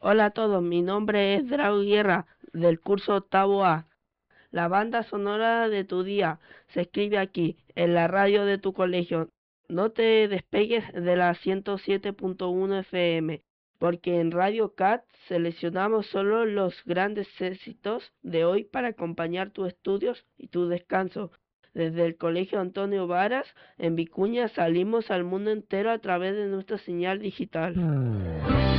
Hola a todos, mi nombre es Drago Guerra, del curso octavo A. La banda sonora de tu día se escribe aquí, en la radio de tu colegio. No te despegues de la 107.1 FM, porque en Radio Cat seleccionamos solo los grandes éxitos de hoy para acompañar tus estudios y tu descanso. Desde el Colegio Antonio Varas, en Vicuña, salimos al mundo entero a través de nuestra señal digital.